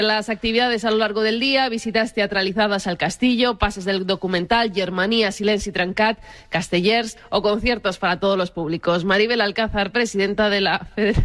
Las actividades a lo largo del día, visitas teatralizadas al castillo, pases del documental, Germania, Silenci Trencat, Castellers o conciertos para todos los públicos. Maribel Alcázar, presidenta de la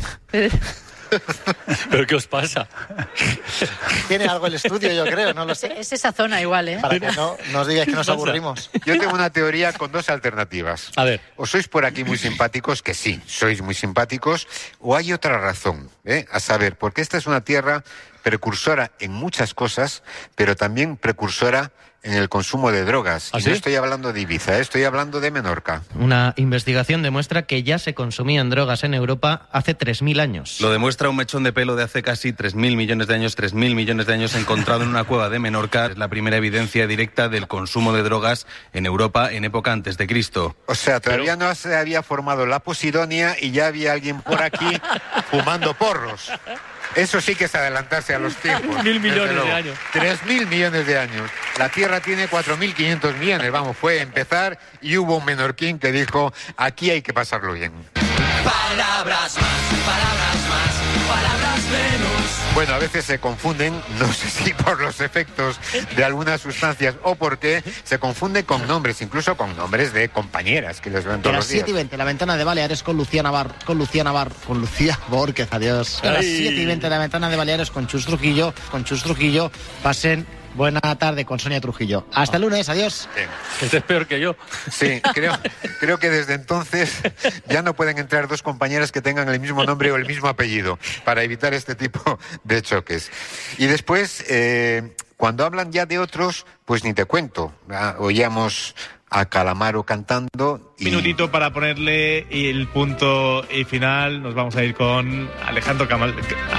¿Pero qué os pasa? Tiene algo el estudio, yo creo, no lo sé. Es esa zona igual, ¿eh? Para que no os digáis que nos aburrimos. Yo tengo una teoría con dos alternativas. A ver. O sois por aquí muy simpáticos, que sí, sois muy simpáticos, o hay otra razón, a saber, porque esta es una tierra precursora en muchas cosas, pero también precursora en el consumo de drogas. ¿Ah, y sí? no estoy hablando de Ibiza, estoy hablando de Menorca. Una investigación demuestra que ya se consumían drogas en Europa hace 3.000 años. Lo demuestra un mechón de pelo de hace casi 3.000 millones de años, 3.000 millones de años, encontrado en una cueva de Menorca. Es la primera evidencia directa del consumo de drogas en Europa en época antes de Cristo. O sea, todavía no se había formado la Posidonia y ya había alguien por aquí fumando porros. Eso sí que es adelantarse a los tiempos. 1.000 millones de años. 3.000 millones de años. La Tierra tiene 4.500 millones. Vamos, fue empezar y hubo un menorquín que dijo, aquí hay que pasarlo bien. Palabras más, palabras menos. Bueno, a veces se confunden, no sé si por los efectos de algunas sustancias o por qué, se confunden con nombres, incluso con nombres de compañeras que les ven A todos las los días. 7:20, la ventana de Baleares con Lucía Borquez, adiós. A las 7:20, la ventana de Baleares con Chus Trujillo. Pasen buena tarde con Sonia Trujillo. Hasta el lunes, adiós. Este es peor que yo. Sí, creo que desde entonces ya no pueden entrar dos compañeras que tengan el mismo nombre o el mismo apellido para evitar este tipo de choques. Y después, cuando hablan ya de otros, pues ni te cuento. Oíamos a Calamaro cantando. Un minutito para ponerle el punto y final. Nos vamos a ir con Alejandro Camal.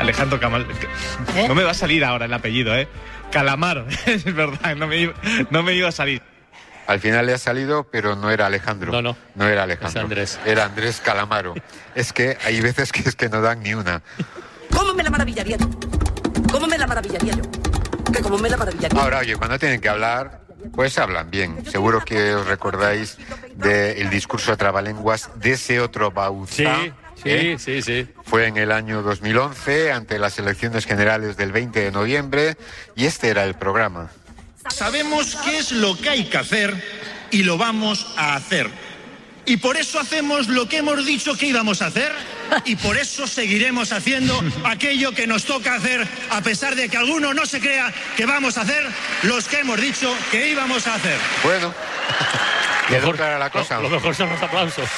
No me va a salir ahora el apellido, Calamaro, es verdad, no me iba a salir. Al final le ha salido, pero no era Alejandro. No era Alejandro. Es Andrés. Era Andrés Calamaro. Es que hay veces que no dan ni una. ¿Cómo me la maravillaría yo? ¿Cómo me la maravillaría yo? Que como me la maravillaría. Ahora, oye, cuando tienen que hablar, pues hablan bien. Seguro que os recordáis del discurso a trabalenguas de ese otro Bauzá. Sí. Fue en el año 2011, ante las elecciones generales del 20 de noviembre, y este era el programa. Sabemos qué es lo que hay que hacer y lo vamos a hacer. Y por eso hacemos lo que hemos dicho que íbamos a hacer y por eso seguiremos haciendo aquello que nos toca hacer, a pesar de que alguno no se crea que vamos a hacer los que hemos dicho que íbamos a hacer. Bueno, quedó clara la cosa. Lo mejor son los aplausos.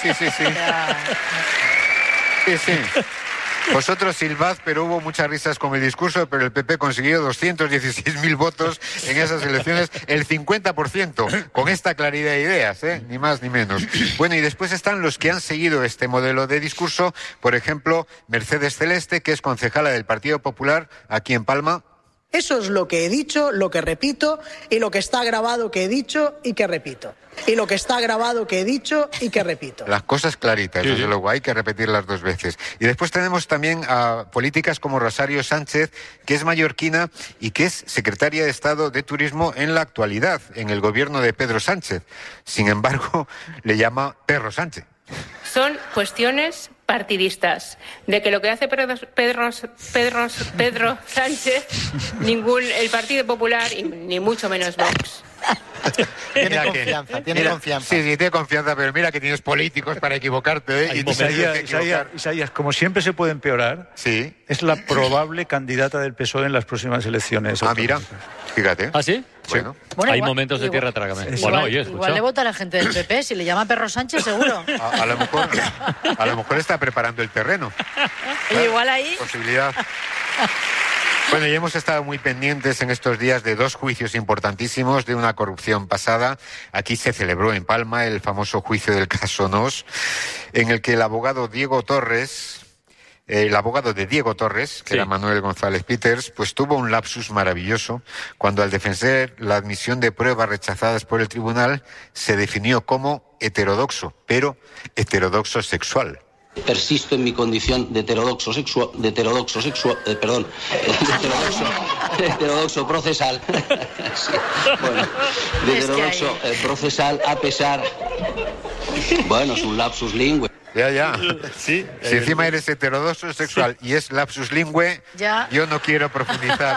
Sí. Vosotros silbad, pero hubo muchas risas con el discurso, pero el PP consiguió 216.000 votos en esas elecciones, el 50%, con esta claridad de ideas, ni más ni menos. Bueno, y después están los que han seguido este modelo de discurso, por ejemplo, Mercedes Celeste, que es concejala del Partido Popular aquí en Palma. Eso es lo que he dicho, lo que repito, y lo que está grabado que he dicho y que repito. Y lo que está grabado que he dicho y que repito. Las cosas claritas, desde luego, hay que repetirlas dos veces. Y después tenemos también a políticas como Rosario Sánchez, que es mallorquina y que es secretaria de Estado de Turismo en la actualidad, en el gobierno de Pedro Sánchez. Sin embargo, le llama Perro Sánchez. Son cuestiones partidistas, de que lo que hace Pedro Sánchez, el Partido Popular y ni mucho menos Vox. Tiene confianza. Sí, tiene confianza, pero mira que tienes políticos para equivocarte. Isaías, como siempre se puede empeorar, es la probable candidata del PSOE en las próximas elecciones. Mira, fíjate. ¿Ah, sí? Bueno, hay momentos de tierra trágame. Igual le vota a la gente del PP, si le llama Perro Sánchez, seguro. A lo mejor está preparando el terreno. Igual ahí. Posibilidad. Bueno, y hemos estado muy pendientes en estos días de dos juicios importantísimos de una corrupción pasada. Aquí se celebró en Palma el famoso juicio del caso Nos, en el que el abogado de Diego Torres, que era Manuel González Peters, pues tuvo un lapsus maravilloso cuando al defender la admisión de pruebas rechazadas por el tribunal se definió como heterodoxo, pero heterodoxo sexual. Persisto en mi condición de heterodoxo procesal. Sí. Bueno, de heterodoxo procesal a pesar. Bueno, es un lapsus lingüe. Ya. Sí. Si encima eres heterodoxo sexual y es lapsus lingüe, Ya. yo no quiero profundizar.